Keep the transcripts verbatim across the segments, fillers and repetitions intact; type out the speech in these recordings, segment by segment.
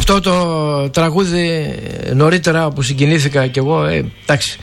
Αυτό το τραγούδι νωρίτερα που συγκινήθηκα κι εγώ, ε, εντάξει,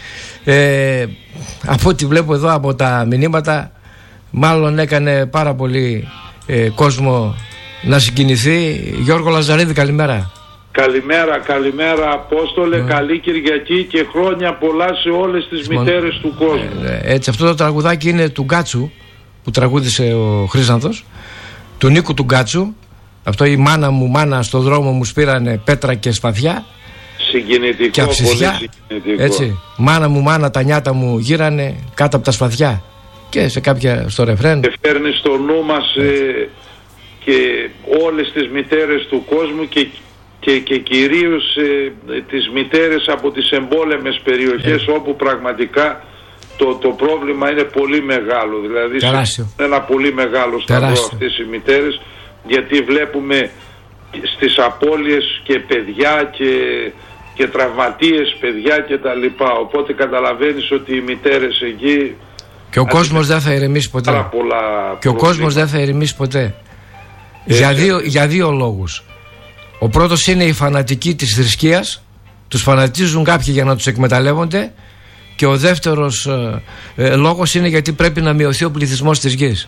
ε, από ό,τι βλέπω εδώ από τα μηνύματα, μάλλον έκανε πάρα πολύ ε, κόσμο να συγκινηθεί. Γιώργο Λαζαρίδη, καλημέρα. Καλημέρα, καλημέρα Απόστολε, yeah. Καλή Κυριακή και χρόνια πολλά σε όλες τις Συμμον... μητέρες του κόσμου. ε, Έτσι, αυτό το τραγουδάκι είναι του Γκάτσου που τραγούδισε ο Χρύσανθος, του Νίκου του Γκάτσου. Αυτό η μάνα μου, μάνα στο δρόμο μου σπήρανε πέτρα και σπαθιά. Συγκινητικό, και αψισιά, πολύ συγκινητικό. Έτσι, μάνα μου, μάνα τα νιάτα μου γύρανε κάτω από τα σπαθιά. Και σε κάποια στο ρεφρέν. Και φέρνει στο νου μας ε, και όλες τις μητέρες του κόσμου και, και, και κυρίως ε, τις μητέρες από τις εμπόλεμες περιοχές ε. όπου πραγματικά το, το πρόβλημα είναι πολύ μεγάλο. Δηλαδή τεράστιο. Είναι ένα πολύ μεγάλο σταυρό αυτές οι μητέρες, γιατί βλέπουμε στις απώλειες και παιδιά και, και τραυματίες παιδιά και τα λοιπά. Οπότε καταλαβαίνεις ότι οι μητέρες εκεί... Και ο κόσμος δεν θα ηρεμήσει ποτέ. Πολλά και ο κόσμος δεν θα ηρεμήσει ποτέ. Για δύο, για δύο λόγους. Ο πρώτος είναι η φανατική της θρησκείας. Τους φανατίζουν κάποιοι για να τους εκμεταλλεύονται. Και ο δεύτερος ε, ε, λόγος είναι γιατί πρέπει να μειωθεί ο πληθυσμός της γης.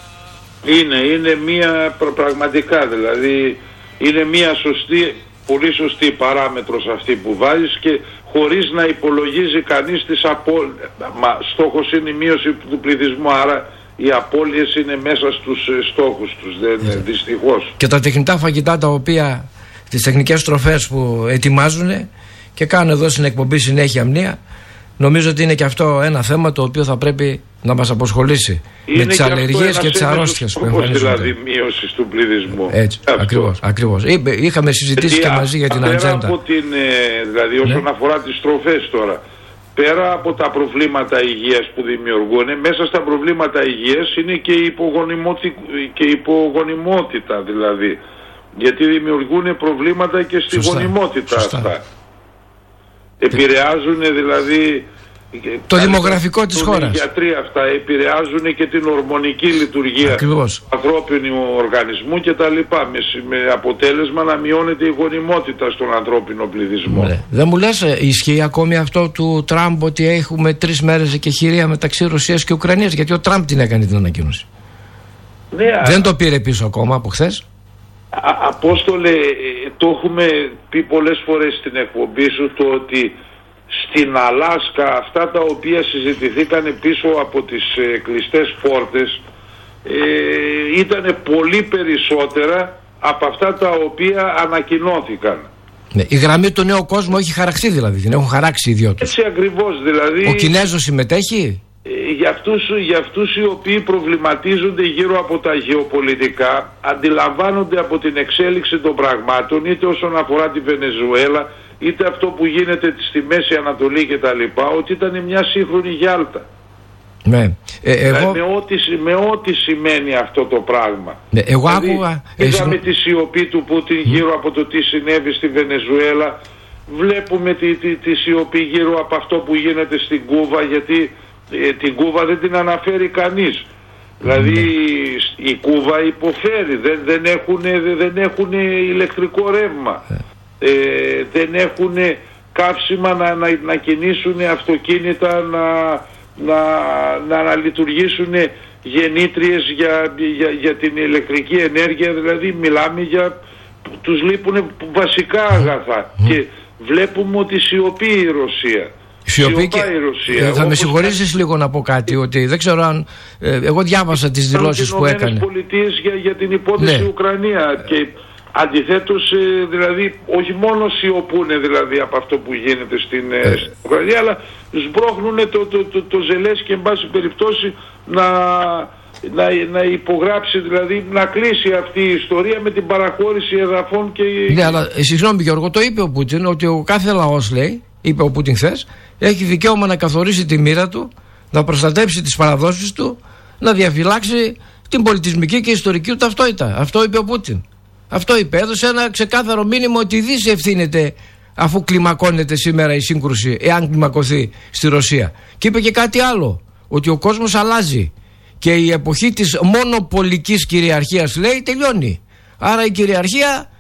Είναι, είναι μία πραγματικά, δηλαδή είναι μία σωστή, πολύ σωστή παράμετρος αυτή που βάζεις, και χωρίς να υπολογίζει κανείς τις απώλειες. Μα στόχος είναι η μείωση του πληθυσμού, άρα οι απώλειες είναι μέσα στους στόχους τους, δεν είναι, δυστυχώς. Και τα τεχνητά φαγητά τα οποία, τις τεχνικές τροφές που ετοιμάζουν και κάνουν εδώ στην εκπομπή συνέχεια μία, νομίζω ότι είναι και αυτό ένα θέμα το οποίο θα πρέπει να μας αποσχολήσει. Είναι με τις αλλεργίες και τις αρρώστιες που εμφανίζονται. Δηλαδή μείωση του πληθυσμού. Έτσι, ακριβώς, ακριβώς. Είχαμε συζητήσει και μαζί για την πέρα ατζέντα. Από την, δηλαδή όσον ναι. αφορά τις τροφές τώρα, πέρα από τα προβλήματα υγείας που δημιουργούν, μέσα στα προβλήματα υγείας είναι και η, και η υπογονιμότητα δηλαδή. Γιατί δημιουργούν προβλήματα και στη Σωστά. γονιμότητα Σωστά. αυτά. Επηρεάζουν δηλαδή το δημογραφικό της χώρας. Οι γιατροί αυτά επηρεάζουν και την ορμονική λειτουργία Ακριβώς. του ανθρώπινου οργανισμού και τα λοιπά, με, με αποτέλεσμα να μειώνεται η γονιμότητα στον ανθρώπινο πληθυσμό. Ναι. Δεν μου λες, ισχύει ακόμη αυτό του Τραμπ ότι έχουμε τρεις μέρες εκεχηρία μεταξύ Ρωσίας και Ουκρανίας? Γιατί ο Τραμπ την έκανε την ανακοίνωση. Ναι, δεν α... το πήρε πίσω ακόμα από χθες. Α, Απόστολε, το έχουμε πει πολλές φορές στην εκπομπή σου, το ότι στην Αλάσκα αυτά τα οποία συζητηθήκαν πίσω από τις ε, κλειστές πόρτες ε, ήταν πολύ περισσότερα από αυτά τα οποία ανακοινώθηκαν. Ναι, η γραμμή του νέου κόσμου έχει χαραχθεί, δηλαδή την έχουν χαράξει οι δυο τους. Έτσι ακριβώς, δηλαδή. Ο Κινέζος συμμετέχει. Για αυτούς, για αυτούς οι οποίοι προβληματίζονται γύρω από τα γεωπολιτικά, αντιλαμβάνονται από την εξέλιξη των πραγμάτων, είτε όσον αφορά τη Βενεζουέλα, είτε αυτό που γίνεται στη Μέση Ανατολή και τα λοιπά, ότι ήταν μια σύγχρονη Γιάλτα. Ναι. Ε, εγώ... με, ό,τι, με ό,τι σημαίνει αυτό το πράγμα. Ναι, εγώ δηλαδή, άκουγα... Είδαμε ε, τη σιωπή του Πούτιν γύρω από το τι συνέβη στη Βενεζουέλα, βλέπουμε τη, τη, τη σιωπή γύρω από αυτό που γίνεται στην Κούβα, γιατί Ε, την Κούβα δεν την αναφέρει κανείς. Δηλαδή η Κούβα υποφέρει, δεν, δεν έχουν, δεν έχουν ηλεκτρικό ρεύμα, ε, δεν έχουν καύσιμα να, να, να κινήσουν αυτοκίνητα, να, να, να, να λειτουργήσουν γεννήτριες για, για, για την ηλεκτρική ενέργεια. Δηλαδή μιλάμε για, τους λείπουν βασικά αγαθά και βλέπουμε ότι σιωπεί η Ρωσία. Σιωπή και... ε, θα με συγχωρήσεις λίγο να πω κάτι, ότι δεν ξέρω αν ε, εγώ διάβασα τις δηλώσεις που έκανε. Οι Πολιτείες για, για την υπόθεση ναι. Ουκρανία και αντιθέτως ε, δηλαδή όχι μόνο σιωπούν δηλαδή από αυτό που γίνεται στην, ε. στην Ουκρανία, αλλά σμπρώχνουν το, το, το, το ζελές και εν πάση περιπτώσει να, να, να υπογράψει, δηλαδή να κλείσει αυτή η ιστορία με την παραχώρηση εδαφών και... Ναι, αλλά συγγνώμη Γιώργο, το είπε ο Πούτιν ότι ο κάθε λαός, λέει, είπε ο Πούτιν χθες, έχει δικαίωμα να καθορίσει τη μοίρα του, να προστατέψει τις παραδόσεις του, να διαφυλάξει την πολιτισμική και ιστορική του ταυτότητα. Αυτό είπε ο Πούτιν. Αυτό είπε. Έδωσε ένα ξεκάθαρο μήνυμα ότι η Δύση ευθύνεται αφού κλιμακώνεται σήμερα η σύγκρουση, εάν κλιμακωθεί στη Ρωσία. Και είπε και κάτι άλλο, ότι ο κόσμος αλλάζει και η εποχή της μονοπολικής κυριαρχίας, λέει, τελειώνει. Άρα η κυριαρχία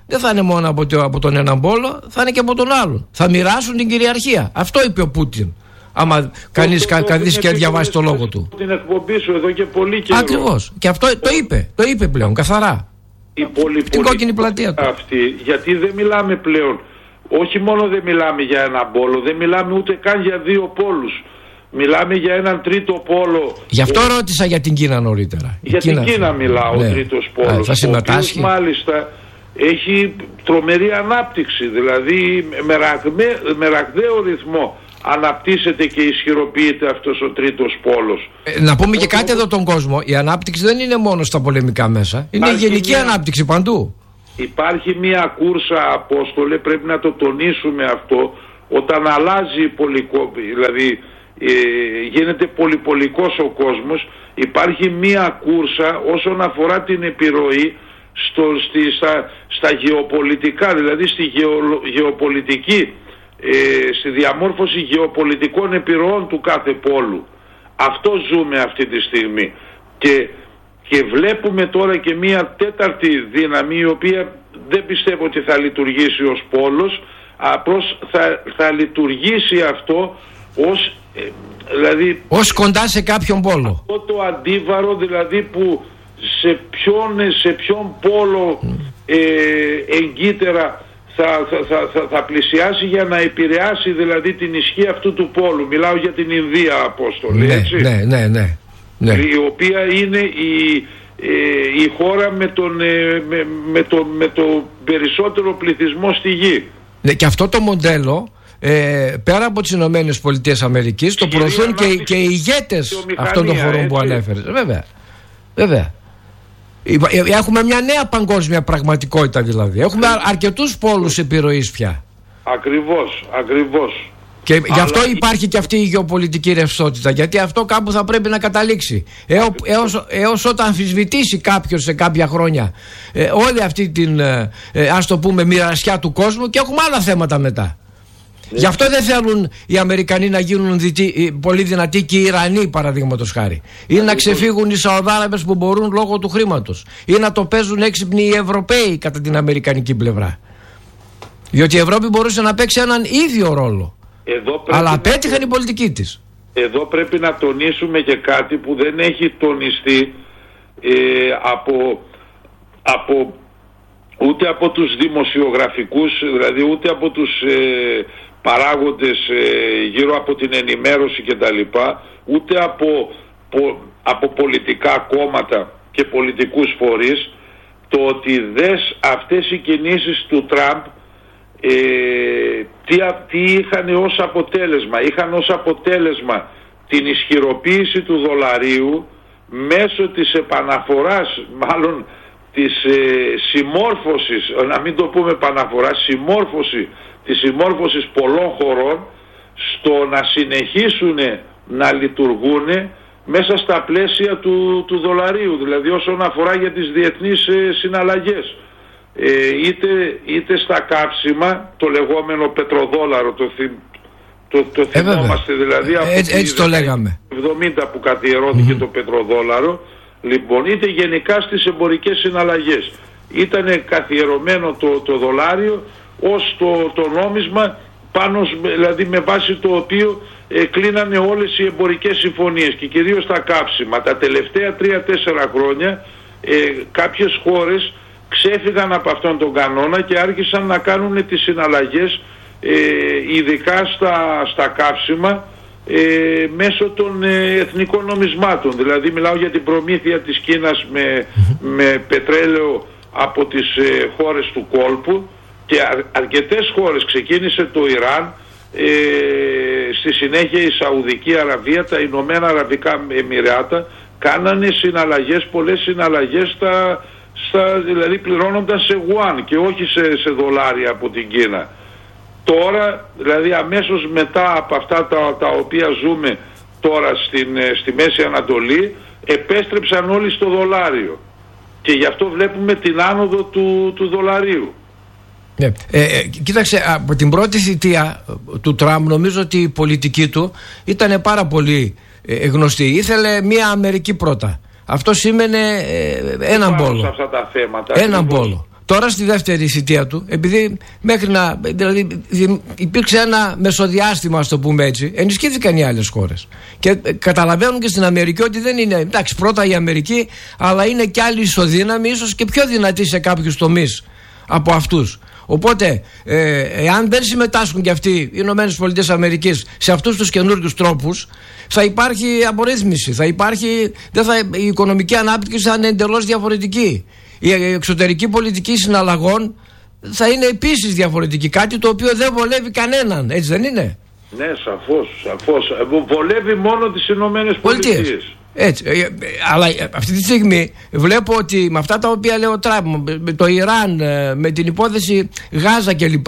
δεν θα είναι μόνο από, το, από τον έναν πόλο, θα είναι και από τον άλλον. Θα μοιράσουν την κυριαρχία. Αυτό είπε ο Πούτιν. Άμα κανείς καθίσει και διαβάσει το λόγο του. Την εκπομπή σου εδώ και πολύ καιρό. Ακριβώς. Και αυτό το είπε. Το είπε πλέον καθαρά. Η πολυ, την κόκκινη πλατεία του. Αυτή, γιατί δεν μιλάμε πλέον. Όχι μόνο δεν μιλάμε για έναν πόλο, δεν μιλάμε ούτε καν για δύο πόλους. Μιλάμε για έναν τρίτο πόλο. Γι' αυτό ο... ρώτησα για την Κίνα νωρίτερα. Για Κίνα... την Κίνα μιλάω, ναι. Ο τρίτος πόλος. Θα συμμετάσχει. Ο οποίος μάλιστα έχει τρομερή ανάπτυξη. Δηλαδή με, ραγμέ, με ραγδαίο ρυθμό αναπτύσσεται και ισχυροποιείται αυτός ο τρίτος πόλος. Ε, να πούμε ο... και κάτι εδώ τον κόσμο. Η ανάπτυξη δεν είναι μόνο στα πολεμικά μέσα. Είναι η γενική μια... ανάπτυξη παντού. Υπάρχει μια κούρσα, Απόστολε, πρέπει να το τονίσουμε αυτό, όταν αλλάζει πολυκο... δηλαδή ε, γίνεται πολυπολικός ο κόσμος, υπάρχει μια κούρσα όσον αφορά την επιρροή στο, στη, στα, στα γεωπολιτικά, δηλαδή στη γεω, γεωπολιτική, ε, στη διαμόρφωση γεωπολιτικών επιρροών του κάθε πόλου. Αυτό ζούμε αυτή τη στιγμή. Και Και βλέπουμε τώρα και μία τέταρτη δύναμη, η οποία δεν πιστεύω ότι θα λειτουργήσει ως πόλος, απλώς θα, θα λειτουργήσει αυτό ως, ε, δηλαδή, ως κοντά σε κάποιον πόλο. Αυτό το αντίβαρο, δηλαδή, που σε ποιον, σε ποιον πόλο ε, εγκύτερα θα, θα, θα, θα, θα πλησιάσει για να επηρεάσει δηλαδή την ισχύ αυτού του πόλου. Μιλάω για την Ινδία, Απόστολη, ναι, έτσι. Ναι, ναι, ναι. Ναι. Η οποία είναι η, ε, η χώρα με τον, ε, με, με, το, με το περισσότερο πληθυσμό στη γη. Ναι, και αυτό το μοντέλο ε, πέρα από τις Ηνωμένες Πολιτείες Αμερικής το προωθούν και, και οι ηγέτες αυτών των χωρών, έτσι, που ανέφερες. Βέβαια, βέβαια. Έχουμε μια νέα παγκόσμια πραγματικότητα, δηλαδή. Έχουμε α, αρκετούς πόλους επιρροής πια. Ακριβώς, ακριβώς. Και αλλά... γι' αυτό υπάρχει και αυτή η γεωπολιτική ρευστότητα, γιατί αυτό κάπου θα πρέπει να καταλήξει. Έω, έως, έως όταν αμφισβητήσει κάποιος σε κάποια χρόνια ε, όλη αυτή την ε, ε, ας το πούμε μοιρασιά του κόσμου, και έχουμε άλλα θέματα μετά. Ναι. Γι' αυτό δεν θέλουν οι Αμερικανοί να γίνουν δυτί, πολύ δυνατοί και οι Ιρανοί, παραδείγματος χάρη. Ή να ξεφύγουν οι Σαουδάραβες που μπορούν λόγω του χρήματος. Ή να το παίζουν έξυπνοι οι Ευρωπαίοι κατά την αμερικανική πλευρά. Διότι η Ευρώπη μπορούσε να παίξει έναν ίδιο ρόλο. Αλλά απέτυχαν οι πολιτικοί της. Εδώ πρέπει να τονίσουμε και κάτι που δεν έχει τονιστεί ε, από, από ούτε από τους δημοσιογραφικούς, δηλαδή ούτε από τους ε, παράγοντες ε, γύρω από την ενημέρωση κτλ, ούτε από, πο, από πολιτικά κόμματα και πολιτικούς φορείς, το ότι δες αυτές οι κινήσεις του Τραμπ Ε, τι, τι είχαν ως αποτέλεσμα. Είχαν ως αποτέλεσμα την ισχυροποίηση του δολαρίου μέσω της επαναφοράς, μάλλον της ε, συμμόρφωσης, να μην το πούμε επαναφορά, συμμόρφωση, της συμμόρφωσης πολλών χωρών στο να συνεχίσουν να λειτουργούν μέσα στα πλαίσια του, του δολαρίου, δηλαδή όσον αφορά για τις διεθνείς ε, συναλλαγές. Ε, είτε, είτε στα καύσιμα, το λεγόμενο πετροδόλαρο, το, θυ, το, το ε, θυμόμαστε δηλαδή από έτσι, έτσι το λέγαμε εβδομήντα που καθιερώθηκε mm-hmm. το πετροδόλαρο, λοιπόν, είτε γενικά στις εμπορικές συναλλαγές. Ήτανε καθιερωμένο το, το δολάριο ως το, το νόμισμα πάνω, δηλαδή με βάση το οποίο ε, κλείνανε όλες οι εμπορικές συμφωνίες και κυρίως τα καύσιμα. Τα τελευταία τρία τέσσερα χρόνια ε, κάποιες χώρες ξέφυγαν από αυτόν τον κανόνα και άρχισαν να κάνουν τις συναλλαγές ε, ειδικά στα, στα καύσιμα ε, μέσω των ε, εθνικών νομισμάτων. Δηλαδή μιλάω για την προμήθεια της Κίνας με, με πετρέλαιο από τις ε, χώρες του κόλπου, και αρ, αρκετές χώρες, ξεκίνησε το Ιράν, ε, στη συνέχεια η Σαουδική Αραβία, τα Ηνωμένα Αραβικά Εμιράτα, κάνανε συναλλαγές, πολλές συναλλαγές στα Στα, δηλαδή πληρώνονταν σε γουάν και όχι σε, σε δολάρια από την Κίνα. Τώρα, δηλαδή αμέσως μετά από αυτά τα, τα οποία ζούμε τώρα στην, στη Μέση Ανατολή, επέστρεψαν όλοι στο δολάριο και γι' αυτό βλέπουμε την άνοδο του, του δολαρίου. Ναι. Ε, ε, κοίταξε, από την πρώτη θητεία του Τραμπ νομίζω ότι η πολιτική του ήταν πάρα πολύ ε, γνωστή. Ήθελε μια Αμερική πρώτα. Αυτό σήμαινε ε, έναν πόλο. Σε αυτά τα θέματα, έναν πόλο. Τώρα στη δεύτερη θητεία του, επειδή μέχρι να. Δηλαδή υπήρξε ένα μεσοδιάστημα, ας το πούμε έτσι, ενισχύθηκαν οι άλλες χώρες. Και καταλαβαίνουν και στην Αμερική ότι δεν είναι. Εντάξει, πρώτα η Αμερική, αλλά είναι κι άλλοι ισοδύναμοι, ίσως και πιο δυνατοί σε κάποιους τομείς από αυτούς. Οπότε, ε, εάν δεν συμμετάσχουν και αυτοί οι ΗΠΑ σε αυτούς τους καινούριους τρόπους, θα υπάρχει απορρίθμιση, θα υπάρχει, δεν θα, η οικονομική ανάπτυξη θα είναι εντελώς διαφορετική. Η εξωτερική πολιτική συναλλαγών θα είναι επίσης διαφορετική, κάτι το οποίο δεν βολεύει κανέναν, έτσι δεν είναι? Ναι, σαφώς, σαφώς. Βολεύει μόνο τις Ηνωμένες Πολιτείες. Έτσι, αλλά αυτή τη στιγμή βλέπω ότι με αυτά τα οποία λέει ο Τραμπ, με το Ιράν, με την υπόθεση Γάζα κλπ,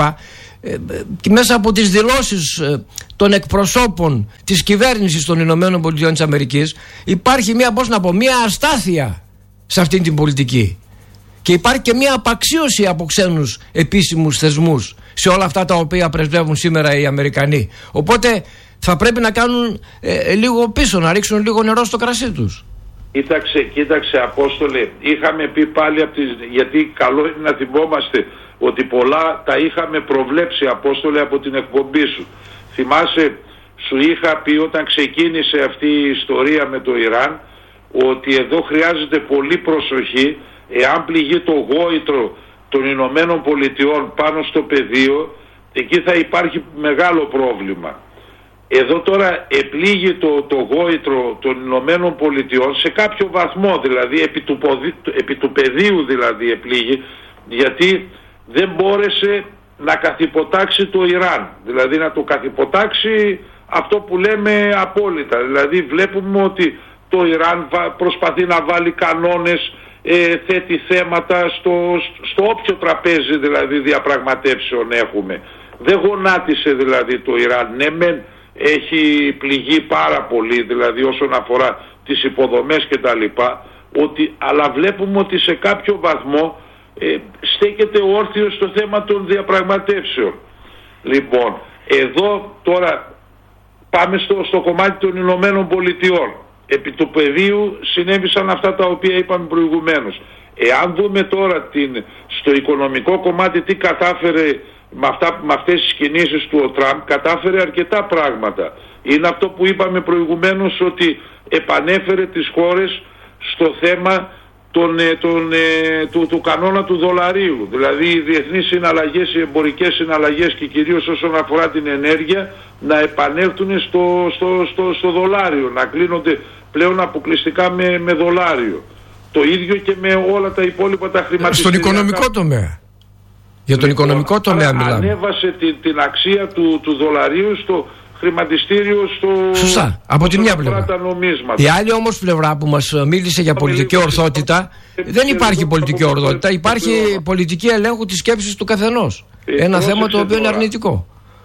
και μέσα από τις δηλώσεις των εκπροσώπων της κυβέρνησης των Ηνωμένων Πολιτειών της Αμερικής υπάρχει μια, πώς να πω, μια αστάθεια σε αυτή την πολιτική. Και υπάρχει και μια απαξίωση από ξένους επίσημους θεσμούς σε όλα αυτά τα οποία πρεσβεύουν σήμερα οι Αμερικανοί. Οπότε θα πρέπει να κάνουν ε, λίγο πίσω, να ρίξουν λίγο νερό στο κρασί τους. Κοίταξε, κοίταξε Απόστολε, είχαμε πει πάλι από τις, γιατί καλό είναι να θυμόμαστε ότι πολλά τα είχαμε προβλέψει, Απόστολε, από την εκπομπή σου. Θυμάσαι, σου είχα πει όταν ξεκίνησε αυτή η ιστορία με το Ιράν, ότι εδώ χρειάζεται πολύ προσοχή. Εάν πληγεί το γόητρο των Ηνωμένων Πολιτειών πάνω στο πεδίο, εκεί θα υπάρχει μεγάλο πρόβλημα. Εδώ τώρα επλήγει το, το γόητρο των Ηνωμένων Πολιτειών σε κάποιο βαθμό, δηλαδή επί του, ποδι, επί του πεδίου δηλαδή επλήγει, γιατί δεν μπόρεσε να καθυποτάξει το Ιράν, δηλαδή να το καθυποτάξει αυτό που λέμε απόλυτα. Δηλαδή βλέπουμε ότι το Ιράν προσπαθεί να βάλει κανόνες, ε, θέτει θέματα στο, στο όποιο τραπέζι δηλαδή διαπραγματεύσεων έχουμε. Δεν γονάτισε δηλαδή το Ιράν, ναι μεν έχει πληγεί πάρα πολύ δηλαδή όσον αφορά τις υποδομές και τα λοιπά, ότι, αλλά βλέπουμε ότι σε κάποιο βαθμό ε, στέκεται όρθιο στο θέμα των διαπραγματεύσεων. Λοιπόν, εδώ τώρα πάμε στο, στο κομμάτι των Ηνωμένων Πολιτειών. Επί του πεδίου συνέβησαν αυτά τα οποία είπαμε προηγουμένως. Εάν δούμε τώρα την, στο οικονομικό κομμάτι τι κατάφερε με, αυτά, με αυτές τις κινήσεις του ο Τραμπ, κατάφερε αρκετά πράγματα. Είναι αυτό που είπαμε προηγουμένως, ότι επανέφερε τις χώρες στο θέμα των, των, του, του κανόνα του δολαρίου. Δηλαδή οι διεθνείς συναλλαγές, οι εμπορικές συναλλαγές και κυρίως όσον αφορά την ενέργεια να επανέλθουν στο, στο, στο, στο δολάριο, να κλείνονται πλέον αποκλειστικά με, με δολάριο. Το ίδιο και με όλα τα υπόλοιπα τα χρηματιστήρια. Στον οικονομικό τομέα. Για τον λοιπόν, οικονομικό τομέα μιλάμε. Ανέβασε την, την αξία του, του δολαρίου στο χρηματιστήριο, στο... Σωστά, από τη μια πλευρά. Η άλλη όμως πλευρά που μας μίλησε για πολιτική ορθότητα, δεν υπάρχει πολιτική ορθότητα, υπάρχει πολιτική ελέγχου της σκέψης του καθενός. Ένα θέμα το οποίο είναι αρνητικό.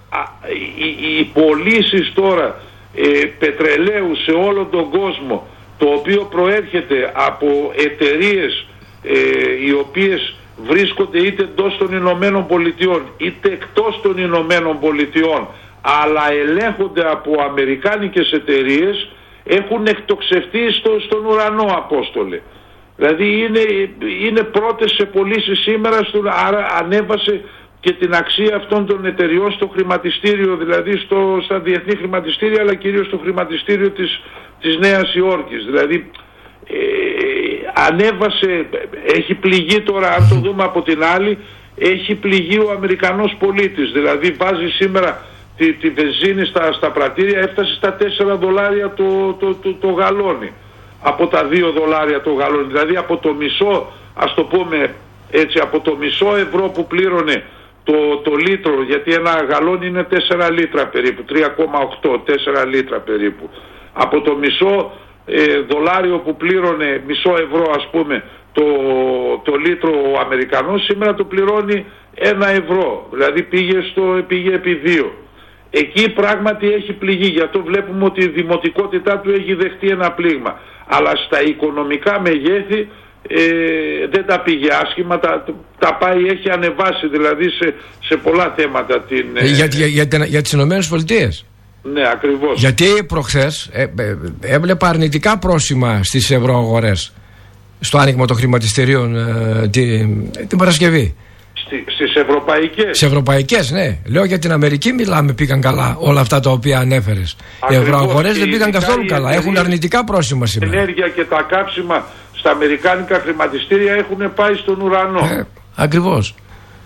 Οι, οι πωλήσεις τώρα ε, πετρελαίου σε όλο τον κόσμο, το οποίο προέρχεται από εταιρείες ε, οι οποίες βρίσκονται είτε εντός των Ηνωμένων Πολιτειών είτε εκτός των Ηνωμένων Πολιτειών, αλλά ελέγχονται από αμερικάνικες εταιρείες, έχουν εκτοξευτεί στο, στον ουρανό, Απόστολε. Δηλαδή είναι, είναι πρώτες σε πωλήσεις σήμερα, στο, άρα ανέβασε και την αξία αυτών των εταιριών στο χρηματιστήριο, δηλαδή στο, στα διεθνή χρηματιστήρια, αλλά κυρίως στο χρηματιστήριο της, της Νέας Υόρκης. Δηλαδή ε, ανέβασε, έχει πληγεί τώρα, αν το δούμε από την άλλη, έχει πληγεί ο Αμερικανός πολίτης. Δηλαδή βάζει σήμερα τη, τη βενζίνη στα, στα πρατήρια, έφτασε στα τέσσερα δολάρια το, το, το, το γαλόνι, από τα δύο δολάρια το γαλόνι. Δηλαδή από το μισό, ας το πούμε έτσι, από το μισό ευρώ που πλήρωνε το, το λίτρο, γιατί ένα γαλόνι είναι τέσσερα λίτρα περίπου, τρία κόμμα οκτώ, τέσσερα λίτρα περίπου. Από το μισό ε, δολάριο που πλήρωνε, μισό ευρώ ας πούμε, το, το λίτρο ο Αμερικανός, σήμερα το πληρώνει ένα ευρώ. Δηλαδή πήγε, στο, πήγε επί δύο. Εκεί πράγματι έχει πληγεί, γι' αυτό βλέπουμε ότι η δημοτικότητά του έχει δεχτεί ένα πλήγμα. Αλλά στα οικονομικά μεγέθη ε, δεν τα πήγε άσχημα, τα, τα πάει, έχει ανεβάσει δηλαδή σε, σε πολλά θέματα. Την, ε, για, για, για, για, για τις Ηνωμένες Πολιτείες. Ναι, ακριβώς. Γιατί προχθές ε, ε, έβλεπα αρνητικά πρόσημα στις ευρωαγορές. στο άνοιγμα των χρηματιστηρίων ε, την, την Παρασκευή. Στι, στις ευρωπαϊκές. Στις ευρωπαϊκές, ναι. Λέω για την Αμερική μιλάμε, πήγαν καλά όλα αυτά τα οποία ανέφερες. Οι ευρωαγορές δεν πήγαν καθόλου καλά. Έχουν αρνητικά πρόσημα σήμερα. Η ενέργεια και τα κάψιμα στα αμερικάνικα χρηματιστήρια έχουν πάει στον ουρανό. Ε, ακριβώς.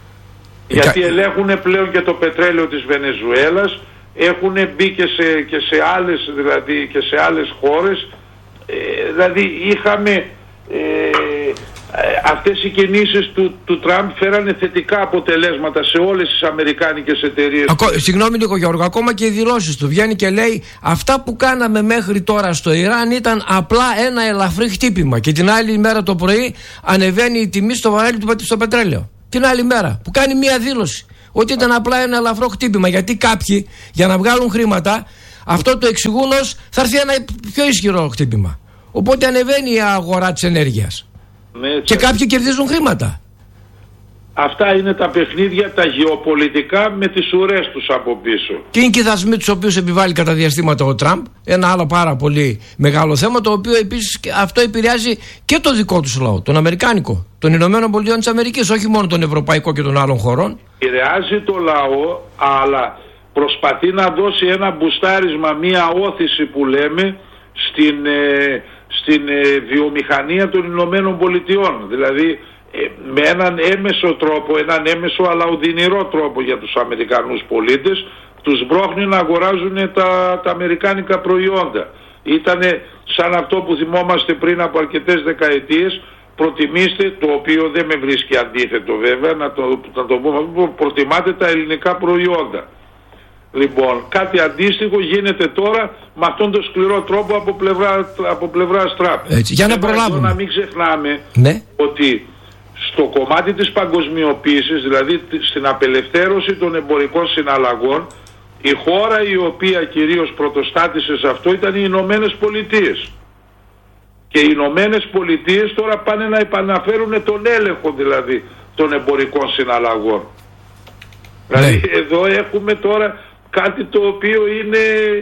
Γιατί ελέγχουν πλέον και το πετρέλαιο της Βενεζουέλας, έχουν μπει και σε, και σε, άλλες, δηλαδή, και σε άλλες χώρες. Ε, δηλαδή είχαμε ε, αυτές οι κινήσεις του, του Τραμπ φέρανε θετικά αποτελέσματα σε όλες τις αμερικάνικες εταιρείες. Ακό, συγγνώμη λίγο Γιώργο, ακόμα και οι δηλώσεις του βγαίνει και λέει αυτά που κάναμε μέχρι τώρα στο Ιράν ήταν απλά ένα ελαφρύ χτύπημα και την άλλη μέρα το πρωί ανεβαίνει η τιμή στο βαρέλι του στο πετρέλαιο. Την άλλη μέρα που κάνει μία δήλωση ότι ήταν απλά ένα ελαφρό χτύπημα, γιατί κάποιοι για να βγάλουν χρήματα αυτό το εξηγούν ως θα έρθει ένα πιο ισχυρό χτύπημα. Οπότε ανεβαίνει η αγορά της ενέργειας. Ναι, και κάποιοι κερδίζουν χρήματα. Αυτά είναι τα παιχνίδια τα γεωπολιτικά με τις ουρές τους από πίσω. Και είναι και οι δασμοί τους οποίους επιβάλλει κατά διαστήματα ο Τραμπ. Ένα άλλο πάρα πολύ μεγάλο θέμα, το οποίο επίσης αυτό επηρεάζει και το δικό τους λαό, τον αμερικάνικο, των Ηνωμένων Πολιτειών της Αμερικής, όχι μόνο τον ευρωπαϊκό και των άλλων χωρών. Επηρεάζει το λαό, αλλά προσπαθεί να δώσει ένα μπουστάρισμα, μία όθηση που λέμε στην, ε, στην ε, βιομηχανία των Ηνωμένων Πολιτειών. Δηλαδή με έναν έμεσο τρόπο, έναν έμεσο αλλά οδυνηρό τρόπο για τους Αμερικανούς πολίτες, τους μπρόχνει να αγοράζουν τα, τα αμερικάνικα προϊόντα. Ήτανε σαν αυτό που θυμόμαστε πριν από αρκετές δεκαετίες, προτιμήστε, το οποίο δεν με βρίσκει αντίθετο βέβαια, να το, να το πούμε, προτιμάτε τα ελληνικά προϊόντα. Λοιπόν, κάτι αντίστοιχο γίνεται τώρα με αυτόν τον σκληρό τρόπο από πλευρά, από πλευρά Τραμπ. Για να προλάβουμε. Να μην ξεχνάμε, ναι, ότι στο κομμάτι της παγκοσμιοποίησης, δηλαδή στην απελευθέρωση των εμπορικών συναλλαγών, η χώρα η οποία κυρίως πρωτοστάτησε σε αυτό ήταν οι Ηνωμένες Πολιτείες. Και οι Ηνωμένες Πολιτείες τώρα πάνε να επαναφέρουν τον έλεγχο δηλαδή των εμπορικών συναλλαγών. Ναι. Δηλαδή εδώ έχουμε τώρα κάτι το οποίο είναι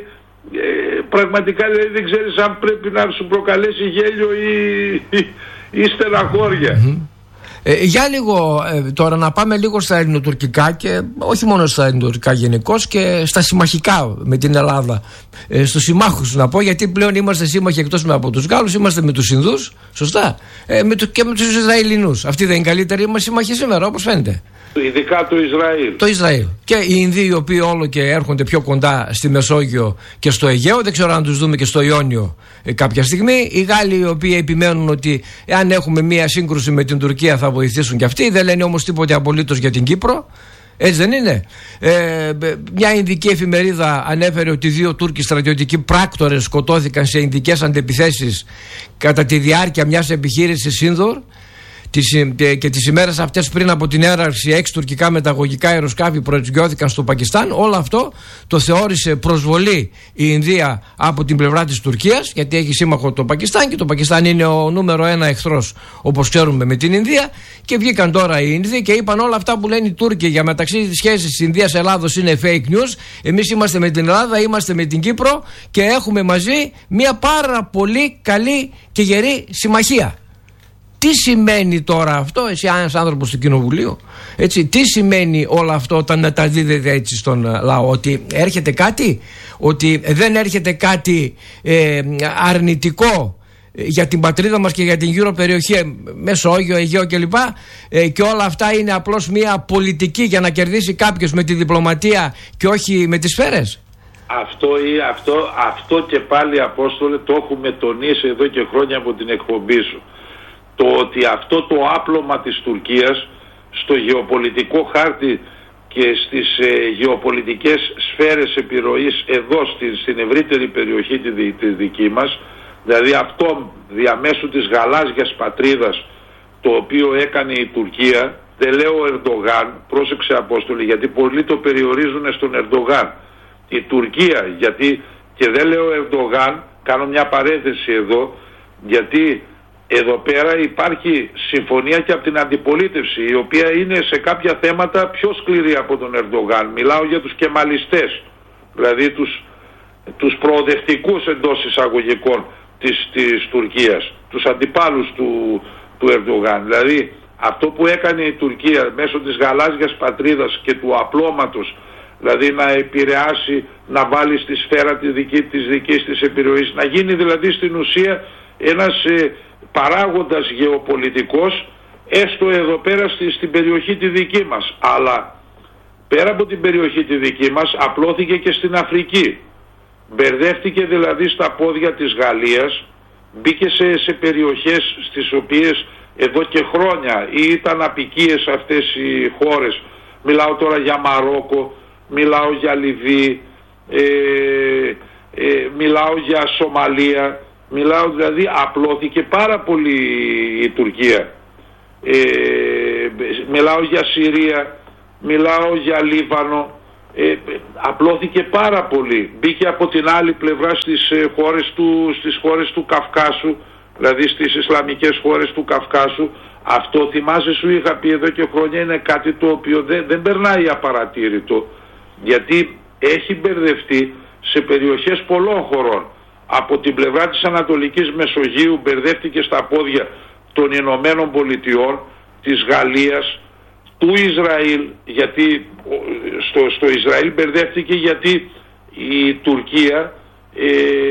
ε, πραγματικά, δηλαδή δεν ξέρεις αν πρέπει να σου προκαλέσει γέλιο ή, ή, ή στεναχώρια. Mm-hmm. Ε, για λίγο ε, τώρα να πάμε λίγο στα ελληνοτουρκικά και όχι μόνο στα ελληνοτουρκικά γενικώς και στα συμμαχικά με την Ελλάδα, ε, στους συμμάχους να πω, γιατί πλέον είμαστε σύμμαχοι εκτός με από τους Γάλλους, είμαστε με τους Ινδούς, σωστά, ε, με το, και με τους Ισραηλινούς. Αυτοί δεν είναι οι καλύτεροι μας σύμμαχοι σήμερα, όπως φαίνεται. Ειδικά το Ισραήλ. Το Ισραήλ. Και οι Ινδοί, οι οποίοι όλο και έρχονται πιο κοντά στη Μεσόγειο και στο Αιγαίο, δεν ξέρω αν τους δούμε και στο Ιόνιο ε, κάποια στιγμή. Οι Γάλλοι, οι οποίοι επιμένουν ότι εάν έχουμε μία σύγκρουση με την Τουρκία θα βοηθήσουν κι αυτοί. Δεν λένε όμως τίποτε απολύτως για την Κύπρο. Έτσι δεν είναι? Ε, μια Ινδική εφημερίδα ανέφερε ότι δύο Τούρκοι στρατιωτικοί πράκτορες σκοτώθηκαν σε Ινδικές αντεπιθέσεις κατά τη διάρκεια μιας επιχείρησης Σίνδορ. Και τις ημέρες αυτές πριν από την έναρξη έξι τουρκικά μεταγωγικά αεροσκάφη προεξγειώθηκαν στο Πακιστάν. Όλο αυτό το θεώρησε προσβολή η Ινδία από την πλευρά της Τουρκίας, γιατί έχει σύμμαχο το Πακιστάν και το Πακιστάν είναι ο νούμερο ένα εχθρός, όπως ξέρουμε, με την Ινδία. Και βγήκαν τώρα οι Ινδοί και είπαν όλα αυτά που λένε οι Τούρκοι για μεταξύ της σχέσης της Ινδίας-Ελλάδος είναι fake news. Εμείς είμαστε με την Ελλάδα, είμαστε με την Κύπρο και έχουμε μαζί μια πάρα πολύ καλή και γερή συμμαχία. Τι σημαίνει τώρα αυτό, εσύ ένας άνθρωπος του Κοινοβουλίου, έτσι, τι σημαίνει όλο αυτό όταν μεταδίδεται έτσι στον λαό? Ότι έρχεται κάτι, ότι δεν έρχεται κάτι ε, αρνητικό για την πατρίδα μας και για την γύρω περιοχή, Μεσόγειο, Αιγαίο κλπ, ε, και όλα αυτά είναι απλώς μια πολιτική για να κερδίσει κάποιος με τη διπλωματία και όχι με τις σφαίρες? Αυτό, ή αυτό, αυτό και πάλι, Απόστολε, το έχουμε τονίσει εδώ και χρόνια από την εκπομπή σου. Το ότι αυτό το άπλωμα της Τουρκίας στο γεωπολιτικό χάρτη και στις ε, γεωπολιτικές σφαίρες επιρροής εδώ στην, στην ευρύτερη περιοχή τη, τη δική μας, δηλαδή αυτό διαμέσου της γαλάζιας πατρίδας το οποίο έκανε η Τουρκία, δεν λέω ο Ερντογάν, πρόσεξε Απόστολη, γιατί πολλοί το περιορίζουν στον Ερντογάν, η Τουρκία, γιατί, και δεν λέω Ερντογάν, κάνω μια παρένθεση εδώ, γιατί εδώ πέρα υπάρχει συμφωνία και από την αντιπολίτευση, η οποία είναι σε κάποια θέματα πιο σκληρή από τον Ερντογάν. Μιλάω για τους κεμαλιστές, δηλαδή τους, τους προοδευτικούς εντός εισαγωγικών. της, της Τουρκίας, τους αντιπάλους του, του Ερντογάν. Δηλαδή αυτό που έκανε η Τουρκία μέσω της γαλάζιας πατρίδας και του απλώματος, δηλαδή να επηρεάσει, να βάλει στη σφαίρα τη δική, της δικής της επιρροής, να γίνει δηλαδή στην ουσία ένας ε, παράγοντας γεωπολιτικός, έστω εδώ πέρα στη, στην περιοχή τη δική μας, αλλά πέρα από την περιοχή τη δική μας απλώθηκε και στην Αφρική. Μπερδεύτηκε δηλαδή στα πόδια της Γαλλίας, μπήκε σε, σε περιοχές στις οποίες εδώ και χρόνια ή ήταν απικίες αυτές οι χώρες. Μιλάω τώρα για Μαρόκο, μιλάω για Λιβύη, ε, ε, μιλάω για Σομαλία, μιλάω δηλαδή απλώθηκε πάρα πολύ η Τουρκία. Ε, μιλάω για Συρία, μιλάω για Λίβανο, ε, απλώθηκε πάρα πολύ. Μπήκε από την άλλη πλευρά στις ε, χώρες του, στις χώρες του Καυκάσου, δηλαδή στις Ισλαμικές χώρες του Καυκάσου. Αυτό θυμάσαι σου είχα πει εδώ και χρόνια, είναι κάτι το οποίο δεν, δεν περνάει απαρατήρητο, γιατί έχει μπερδευτεί σε περιοχές πολλών χωρών. Από την πλευρά της Ανατολικής Μεσογείου μπερδεύτηκε στα πόδια των Ηνωμένων Πολιτειών, της Γαλλίας, του Ισραήλ, γιατί στο, στο Ισραήλ μπερδεύτηκε γιατί η Τουρκία ε,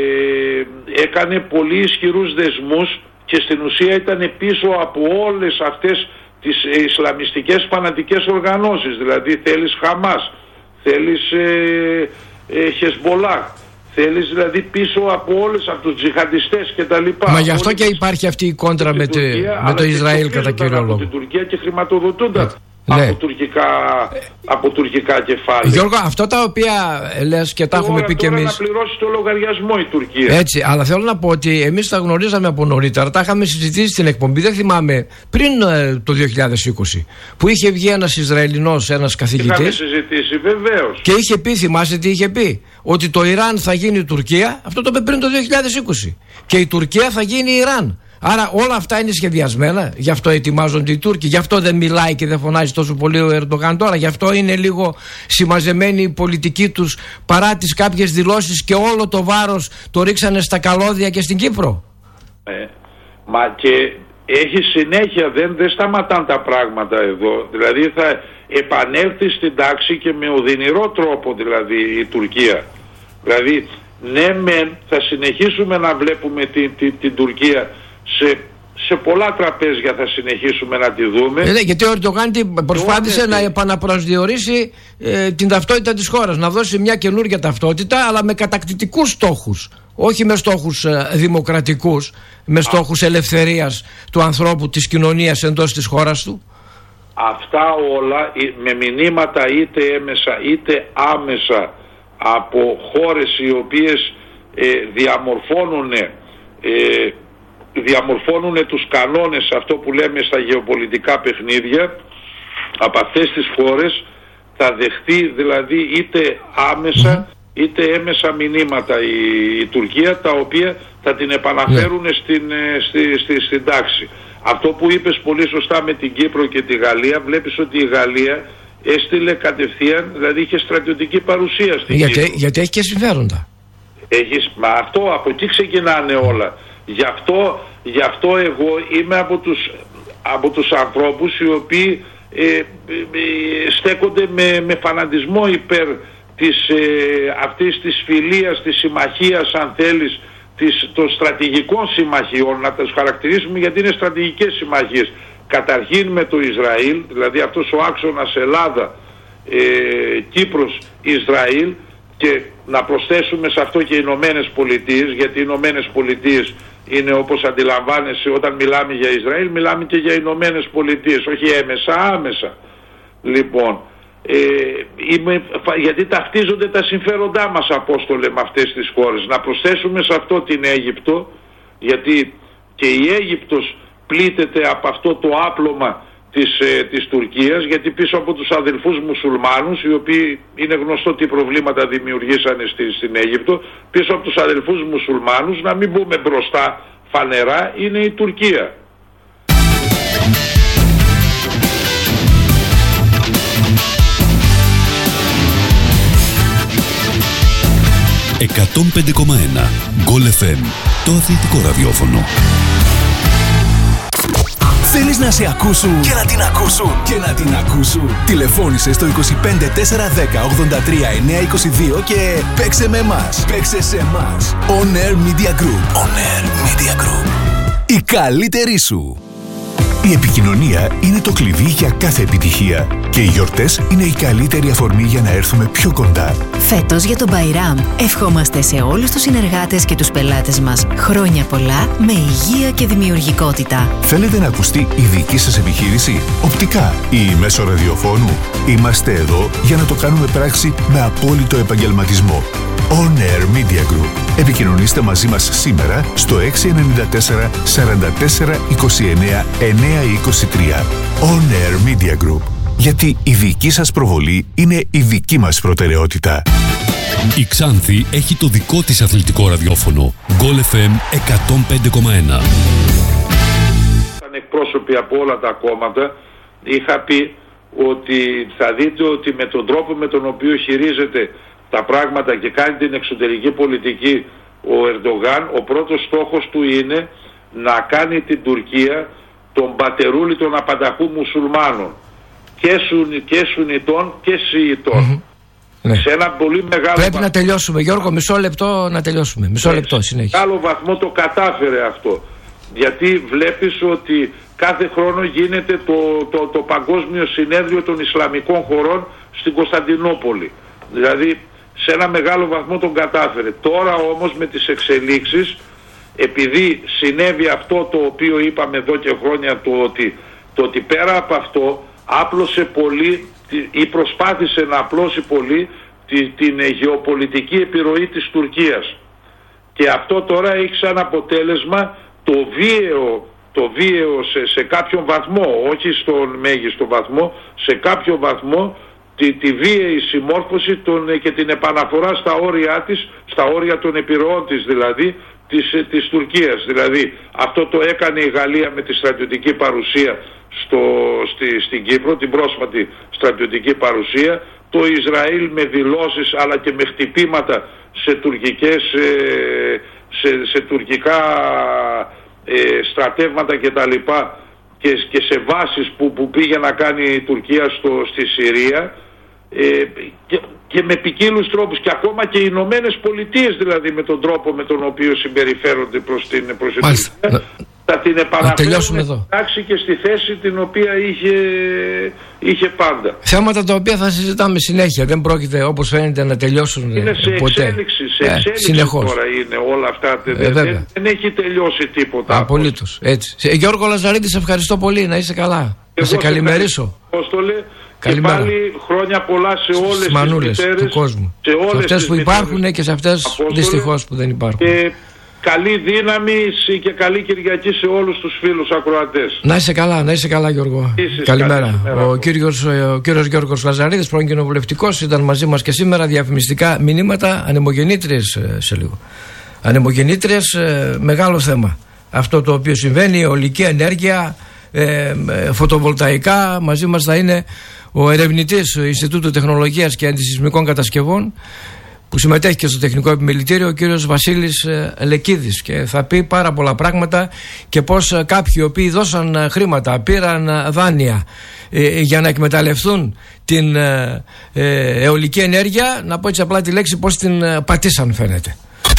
έκανε πολύ ισχυρούς δεσμούς και στην ουσία ήταν πίσω από όλες αυτές τις ισλαμιστικές φανατικές οργανώσεις. Δηλαδή θέλεις Χαμάς, θέλεις ε, ε, Χεσμπολάχ, θέλεις δηλαδή πίσω από όλες από τους τζιχαντιστές και τα λοιπά. Μα γι' αυτό και υπάρχει αυτή η κόντρα με, Τουρκία, με το Ισραήλ κατά κύριο λόγο. Από την Τουρκία και χρηματοδοτούνταν ναι. από, τουρκικά, από τουρκικά κεφάλαια. Γιώργο, αυτό τα οποία λες και τα έχουμε πει και εμείς. Να πληρώσει το λογαριασμό η Τουρκία. Έτσι, αλλά θέλω να πω ότι εμείς τα γνωρίζαμε από νωρίτερα, τα είχαμε συζητήσει στην εκπομπή. Δεν θυμάμαι πριν ε, το δύο χιλιάδες είκοσι που είχε βγει ένας Ισραηλινός, ένας καθηγητής. Είχαμε συζητήσει, βεβαίως. Και είχε πει, θυμάσαι τι είχε πει, ότι το Ιράν θα γίνει η Τουρκία. Αυτό το είπε πριν το δύο χιλιάδες είκοσι. Και η Τουρκία θα γίνει η Ιράν. Άρα όλα αυτά είναι σχεδιασμένα, γι' αυτό ετοιμάζονται οι Τούρκοι, γι' αυτό δεν μιλάει και δεν φωνάζει τόσο πολύ ο Ερντογάν τώρα, γι' αυτό είναι λίγο συμμαζεμένη η πολιτική τους παρά τις κάποιες δηλώσεις και όλο το βάρος το ρίξανε στα καλώδια και στην Κύπρο. Ε, μα και έχει συνέχεια, δεν, δεν σταματάν τα πράγματα εδώ, δηλαδή θα επανέλθει στην τάξη και με οδυνηρό τρόπο δηλαδή η Τουρκία. Δηλαδή ναι μεν θα συνεχίσουμε να βλέπουμε την, την, την Τουρκία σε, σε πολλά τραπέζια, θα συνεχίσουμε να τη δούμε. Ε, ναι, γιατί ο Ερντογάν προσπάθησε Τότε, να επαναπροσδιορίσει ε, την ταυτότητα της χώρας, να δώσει μια καινούργια ταυτότητα, αλλά με κατακτητικούς στόχους. Όχι με στόχους ε, δημοκρατικούς, με στόχους Α. ελευθερίας του ανθρώπου, της κοινωνίας εντός της χώρας του. Αυτά όλα με μηνύματα είτε έμεσα είτε άμεσα από χώρες οι οποίες ε, διαμορφώνουν ε, διαμορφώνουν τους κανόνες, αυτό που λέμε στα γεωπολιτικά παιχνίδια, από αυτές τις χώρες θα δεχτεί δηλαδή είτε άμεσα mm-hmm. είτε έμεσα μηνύματα η, η Τουρκία, τα οποία θα την επαναφέρουν yeah. στην, στη, στη, στην τάξη. Αυτό που είπες πολύ σωστά με την Κύπρο και τη Γαλλία, βλέπεις ότι η Γαλλία έστειλε κατευθείαν, δηλαδή είχε στρατιωτική παρουσία στην γιατί, Κύπρο. Γιατί έχει και συμφέροντα. Έχεις, μα αυτό, από εκεί ξεκινάνε όλα. Γι' αυτό, γι' αυτό εγώ είμαι από τους, από τους ανθρώπους οι οποίοι ε, ε, στέκονται με, με φανατισμό υπέρ της, ε, αυτής της φιλίας, της συμμαχίας, αν θέλεις, της, των στρατηγικών συμμαχιών, να τα χαρακτηρίσουμε γιατί είναι στρατηγικές συμμαχίες. Καταρχήν με το Ισραήλ, δηλαδή αυτός ο άξονας Ελλάδα, ε, Κύπρος, Ισραήλ, και να προσθέσουμε σε αυτό και οι Ηνωμένες Πολιτείες, γιατί οι Ηνωμένες Πολιτείες είναι, όπως αντιλαμβάνεσαι, όταν μιλάμε για Ισραήλ μιλάμε και για Ηνωμένες Πολιτείες, όχι έμεσα, άμεσα. Λοιπόν, ε, είμαι, γιατί ταυτίζονται τα συμφέροντά μας, Απόστολε, με αυτές τις χώρες. Να προσθέσουμε σε αυτό την Αίγυπτο, γιατί και η Αίγυπτος πλήττεται από αυτό το άπλωμα της, ε, της Τουρκίας, γιατί πίσω από τους αδελφούς μουσουλμάνους, οι οποίοι είναι γνωστό τι προβλήματα δημιουργήσανε στη, στην Αίγυπτο, πίσω από τους αδελφούς μουσουλμάνους, να μην μπούμε μπροστά φανερά, είναι η Τουρκία. εκατόν πέντε κόμμα ένα Γκολ εφ εμ Το αθλητικό ραδιόφωνο. Θέλεις να σε ακούσουν και να την ακούσουν και να την ακούσουν. Τηλεφώνησε στο είκοσι πέντε τετρακόσια δέκα ογδόντα τρία εννιακόσια είκοσι δύο και παίξε με εμάς. Παίξε σε εμάς. On Air Media Group. On Air Media Group. Η καλύτερη σου. Η επικοινωνία είναι το κλειδί για κάθε επιτυχία και οι γιορτές είναι η καλύτερη αφορμή για να έρθουμε πιο κοντά. Φέτος για τον Μπαϊράμ ευχόμαστε σε όλους τους συνεργάτες και τους πελάτες μας χρόνια πολλά με υγεία και δημιουργικότητα. Θέλετε να ακουστεί η δική σας επιχείρηση οπτικά ή μέσω ραδιοφώνου? Είμαστε εδώ για να το κάνουμε πράξη με απόλυτο επαγγελματισμό. On Air Media Group. Επικοινωνήστε μαζί μας σήμερα στο έξι εννιά τέσσερα σαράντα τέσσερα είκοσι εννέα εννιακόσια είκοσι τρία. On Air Media Group. Γιατί η δική σας προβολή είναι η δική μας προτεραιότητα. Η Ξάνθη έχει το δικό της αθλητικό ραδιόφωνο. Γκολ εφ εμ εκατόν πέντε κόμμα ένα. Σαν εκπρόσωποι από όλα τα κόμματα είχα πει ότι θα δείτε ότι με τον τρόπο με τον οποίο χειρίζεται τα πράγματα και κάνει την εξωτερική πολιτική ο Ερντογάν, ο πρώτος στόχος του είναι να κάνει την Τουρκία τον πατερούλη των απανταχού μουσουλμάνων και, σουν, και Σουνιτών και Σιητών. Mm-hmm. Ναι. Σε ένα πολύ μεγάλο Πρέπει βαθμό. να τελειώσουμε, Γιώργο, μισό λεπτό να τελειώσουμε. Μισό ναι, λεπτό, συνέχεια. Σε μεγάλο βαθμό το κατάφερε αυτό. Γιατί βλέπεις ότι κάθε χρόνο γίνεται το, το, το Παγκόσμιο Συνέδριο των Ισλαμικών Χωρών στην Κωνσταντινούπολη. Δηλαδή σε ένα μεγάλο βαθμό τον κατάφερε. Τώρα όμως με τις εξελίξεις, επειδή συνέβη αυτό το οποίο είπαμε εδώ και χρόνια, το ότι, το ότι πέρα από αυτό άπλωσε πολύ ή προσπάθησε να απλώσει πολύ τη, την γεωπολιτική επιρροή της Τουρκίας. Και αυτό τώρα έχει σαν αποτέλεσμα το βίαιο, το βίαιο σε, σε κάποιον βαθμό, όχι στον μέγιστο βαθμό, σε κάποιο βαθμό τη, τη βίαιη συμμόρφωση των, και την επαναφορά στα όρια της, στα όρια των επιρροών της δηλαδή, της, της Τουρκίας. Δηλαδή αυτό το έκανε η Γαλλία με τη στρατιωτική παρουσία στο, στη, στην Κύπρο, την πρόσφατη στρατιωτική παρουσία, το Ισραήλ με δηλώσεις αλλά και με χτυπήματα σε τουρκικές, σε, σε τουρκικά ε, στρατεύματα και τα λοιπά και, και σε βάσεις που, που πήγε να κάνει η Τουρκία στο, στη Συρία ε, και, και με ποικίλους τρόπους, και ακόμα και οι Ηνωμένες Πολιτείες δηλαδή με τον τρόπο με τον οποίο συμπεριφέρονται προς την, προς την Τουρκία, θα την επαναφέρουν εντάξει και στη θέση την οποία είχε, είχε πάντα. Θέματα τα οποία θα συζητάμε συνέχεια, δεν πρόκειται όπως φαίνεται να τελειώσουν είναι σε ποτέ. Εξέλιξη, σε ε, εξέλιξη συνεχώς. Τώρα είναι όλα αυτά, ε, δεν, δεν, δεν έχει τελειώσει τίποτα. Απολύτως, έτσι. Ε, Γιώργο Λαζαρίδη, σε ευχαριστώ πολύ, να είσαι καλά. Να σε καλημερίσω. Και πάλι χρόνια πολλά σε όλες τις μανούλες μητέρες του κόσμου. Σε, σε αυτές που υπάρχουν και σε αυτές δυστυχώς που δεν υπάρχουν. Και καλή δύναμη και καλή Κυριακή σε όλους τους φίλους ακροατές. Να είσαι καλά, να είσαι καλά Γιώργο. Είσαι Καλημέρα. Καλή, ο, κύριος, ο κύριος Γιώργος Λαζαρίδης, πρώην κοινοβουλευτικός, ήταν μαζί μας και σήμερα. Διαφημιστικά μηνύματα, ανεμογεννήτριες σε λίγο. Ανεμογεννήτριες, μεγάλο θέμα. Αυτό το οποίο συμβαίνει, αιωλική ενέργεια, ε, φωτοβολταϊκά. Μαζί μας θα είναι ο ερευνητής του Ινστιτούτου Τεχνολογίας και Αντισυσμικών Κατασκευών, που συμμετέχει και στο τεχνικό επιμελητήριο, ο κύριος Βασίλης Λεκίδης, και θα πει πάρα πολλά πράγματα και πως κάποιοι οι οποίοι δώσαν χρήματα, πήραν δάνεια ε, για να εκμεταλλευτούν την ε, αιωλική ενέργεια, να πω έτσι απλά τη λέξη, πως την πατήσαν φαίνεται.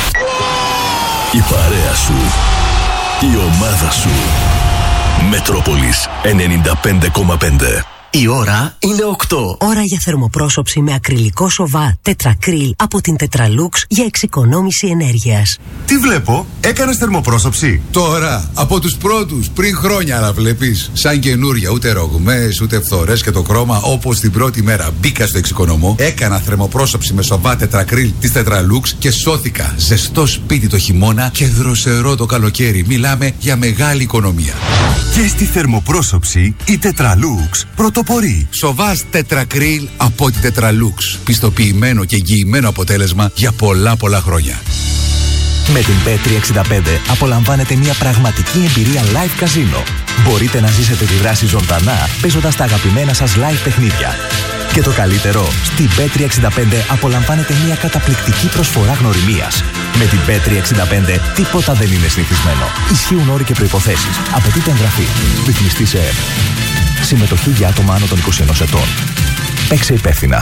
Η παρέα σου, η ομάδα σου. Μετρόπολης ενενήντα πέντε κόμμα πέντε. Η ώρα είναι οκτώ. Ώρα για θερμοπρόσωψη με ακριλικό σοβά τετρακρίλ από την Tetralux για εξοικονόμηση ενέργειας. Τι βλέπω, έκανες θερμοπρόσωψη? Τώρα, από τους πρώτους, πριν χρόνια να βλέπεις. Σαν καινούρια, ούτε ρογμές, ούτε φθορές και το χρώμα, όπως την πρώτη μέρα μπήκα στο εξοικονομώ. Έκανα θερμοπρόσωψη με σοβά τετρακρίλ της Tetralux και σώθηκα. Ζεστό σπίτι το χειμώνα και δροσερό το καλοκαίρι. Μιλάμε για μεγάλη οικονομία. Και στη θερμοπρόσωψη η Tetralux πρωτοπορεί. Σοβάς τετρακρίλ από την Tetralux. Πιστοποιημένο και εγγυημένο αποτέλεσμα για πολλά πολλά χρόνια. Με την μπετ τριακόσια εξήντα πέντε απολαμβάνετε μια πραγματική εμπειρία live καζίνο. Μπορείτε να ζήσετε τη δράση ζωντανά παίζοντας τα αγαπημένα σας live παιχνίδια. Και το καλύτερο, στην μπι τριακόσια εξήντα πέντε απολαμβάνετε μια καταπληκτική προσφορά γνωριμίας. Με την μπι τριακόσια εξήντα πέντε τίποτα δεν είναι συνηθισμένο. Ισχύουν όροι και προϋποθέσεις. Απαιτείται εγγραφή. Ρυθμιστή σε ΕΕΠ. Συμμετοχή για άτομα άνω των είκοσι ενός ετών. Παίξε υπεύθυνα.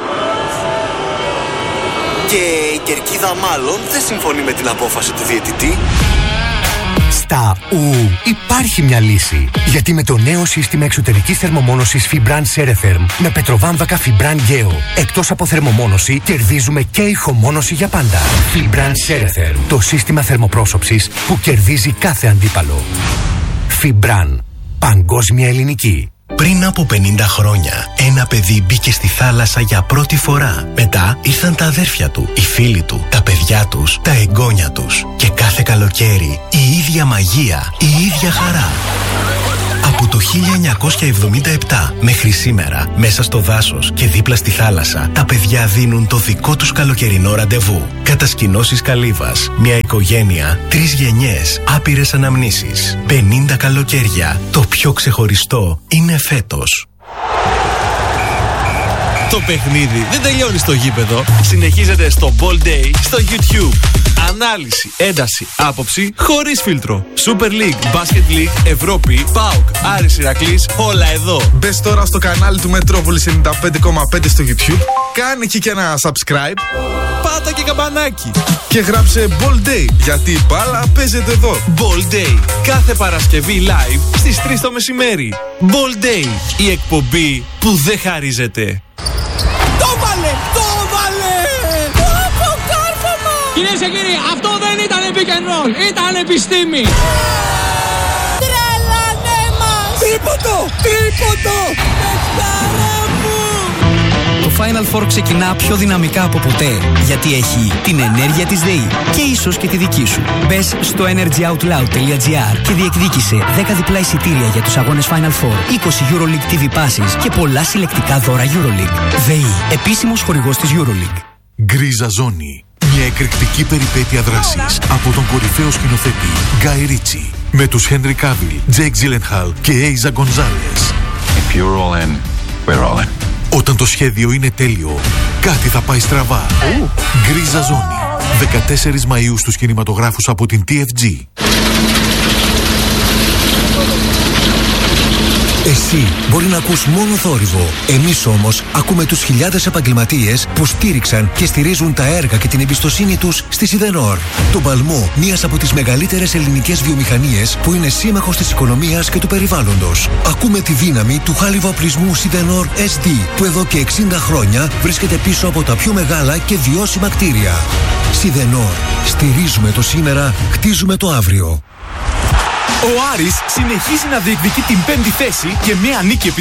Και η κερκίδα μάλλον δεν συμφωνεί με την απόφαση του διαιτητή. Στα ου υπάρχει μια λύση. Γιατί με το νέο σύστημα εξωτερικής θερμομόνωσης Fibran Ceretherm με πετροβάμβακα Fibran Geo, εκτός από θερμομόνωση, κερδίζουμε και ηχομόνωση για πάντα. Fibran Ceretherm, το σύστημα θερμοπρόσωψης που κερδίζει κάθε αντίπαλο. Fibran, παγκόσμια ελληνική. Πριν από πενήντα χρόνια, ένα παιδί μπήκε στη θάλασσα για πρώτη φορά. Μετά ήρθαν τα αδέρφια του, οι φίλοι του, τα παιδιά τους, τα εγγόνια τους. Και κάθε καλοκαίρι η ίδια μαγεία, η ίδια χαρά. Από το χίλια εννιακόσια εβδομήντα επτά μέχρι σήμερα, μέσα στο δάσος και δίπλα στη θάλασσα, τα παιδιά δίνουν το δικό τους καλοκαιρινό ραντεβού. Κατασκηνώσεις Καλύβας, μια οικογένεια, τρεις γενιές, άπειρες αναμνήσεις. πενήντα καλοκαίρια. Το πιο ξεχωριστό είναι φέτος. Το παιχνίδι δεν τελειώνει στο γήπεδο. Συνεχίζεται στο Ball Day στο YouTube. Ανάλυση, ένταση, άποψη χωρίς φίλτρο. Super League, Basket League, Ευρώπη, ΠΑΟΚ, Άρης Ηρακλής, όλα εδώ. Μπες τώρα στο κανάλι του Μετρόπολης ενενήντα πέντε κόμμα πέντε στο YouTube. Κάνε εκεί και ένα subscribe. Πάτα και καμπανάκι. Και γράψε Ball Day, γιατί η μπάλα παίζεται εδώ. Ball Day, κάθε Παρασκευή live στις τρεις το μεσημέρι. Ball Day, η εκπομπή που δεν χαρίζεται. Το βάλε! Το βάλε! Όπο κάρφωμα! Κυρίες και κύριοι, αυτό δεν ήταν pick and roll, ήταν επιστήμη! Τρέλανε μας! Τρίποντο! Τρίποντο! Παιχτάρα μου! Το Final Four ξεκινά πιο δυναμικά από ποτέ, γιατί έχει την ενέργεια της ΔΕΗ και ίσως και τη δική σου. Μπες στο energyoutloud τελεία gr και διεκδίκησε δέκα διπλά εισιτήρια για τους αγώνες Final Four, είκοσι EuroLeague τι βι Passes και πολλά συλλεκτικά δώρα EuroLeague. ΔΕΗ, επίσημος χορηγός της EuroLeague. Γκρίζα Ζώνη. Μια εκρηκτική περιπέτεια δράσης από τον κορυφαίο σκηνοθέτη Γκάι Ρίτσι με τους Henry Cavill, Jake Gyllenhaal και Eiza Gonzalez. If you're all in, we're all in. Όταν το σχέδιο είναι τέλειο, κάτι θα πάει στραβά. Γκρίζα Ζώνη. δεκατέσσερις Μαΐου στους κινηματογράφους από την τι εφ τζι. Εσύ μπορεί να ακούς μόνο θόρυβο. Εμείς όμως ακούμε τους χιλιάδες επαγγελματίες που στήριξαν και στηρίζουν τα έργα και την εμπιστοσύνη τους στη Σιδενόρ. Τον παλμό μιας από τις μεγαλύτερες ελληνικές βιομηχανίες που είναι σύμμαχος της οικονομίας και του περιβάλλοντος. Ακούμε τη δύναμη του χάλιβα οπλισμού Σιδενόρ ες ντι που εδώ και εξήντα χρόνια βρίσκεται πίσω από τα πιο μεγάλα και βιώσιμα κτίρια. Σιδενόρ. Στηρίζουμε το σήμερα, χτίζουμε το αύριο. Ο Άρης συνεχίζει να διεκδικεί την πέμπτη θέση και μια νίκη